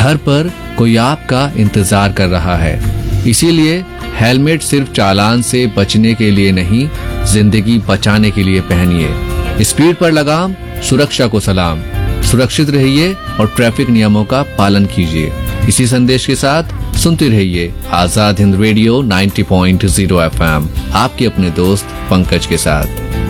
घर पर कोई आपका इंतजार कर रहा है। इसीलिए हेलमेट सिर्फ चालान से बचने के लिए नहीं, जिंदगी बचाने के लिए पहनिए। स्पीड पर लगाम, सुरक्षा को सलाम। सुरक्षित रहिए और ट्रैफिक नियमों का पालन कीजिए। इसी संदेश के साथ सुनते रहिए आजाद हिंद रेडियो 90.0 FM, आपके अपने दोस्त पंकज के साथ।